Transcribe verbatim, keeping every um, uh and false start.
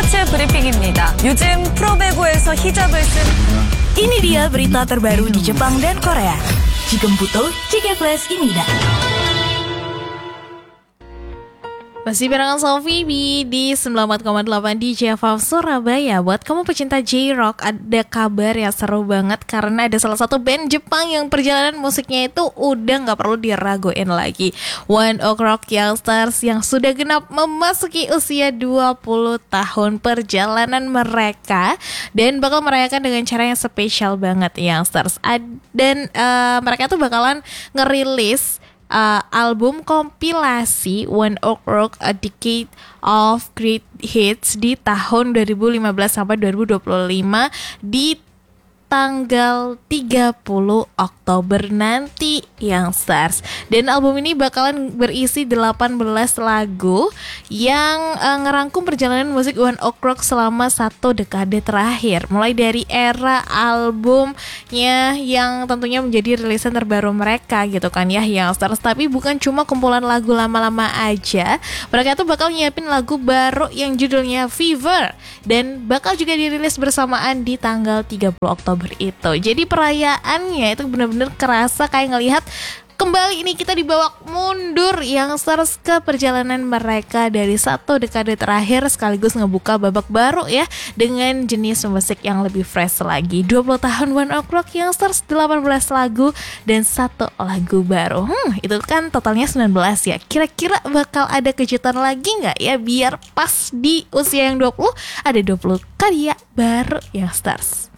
스포츠 브리핑입니다. 요즘 프로배구에서 히잡을 쓴 Ini dia berita terbaru di Jepang dan Korea. Jigem Jika Flash Imida. Masih barengan Sofi B di sembilan puluh empat koma delapan di J F M Surabaya. Buat kamu pecinta J-Rock, ada kabar yang seru banget karena ada salah satu band Jepang yang perjalanan musiknya itu udah gak perlu diraguin lagi. One Ok Rock Youngsters yang sudah genap memasuki usia dua puluh tahun perjalanan mereka dan bakal merayakan dengan cara yang spesial banget Youngsters. Dan uh, mereka tuh bakalan ngerilis Uh, album kompilasi One Ok Rock A Decade of Great Hits di tahun dua ribu lima belas sampai dua ribu dua puluh lima di tanggal tiga puluh Oktober nanti Youngsters. Dan album ini bakalan berisi delapan belas lagu yang uh, ngerangkum perjalanan musik One Ok Rock selama satu dekade terakhir. Mulai dari era albumnya yang tentunya menjadi rilisan terbaru mereka gitu kan ya Youngsters. Tapi bukan cuma kumpulan lagu lama-lama aja. Mereka tuh bakal nyiapin lagu baru yang judulnya Fever dan bakal juga dirilis bersamaan di tanggal tiga puluh Oktober itu. Jadi perayaannya itu benar-benar kerasa kayak ngelihat kembali ini kita dibawa mundur Youngsters ke perjalanan mereka dari satu dekade terakhir sekaligus ngebuka babak baru ya dengan jenis musik yang lebih fresh lagi. Dua puluh tahun One Ok Rock Youngsters, delapan belas lagu dan satu lagu baru. Hmm, itu kan totalnya sembilan belas ya. Kira-kira bakal ada kejutan lagi gak ya biar pas di usia yang dua puluh ada dua puluh karya baru Youngsters.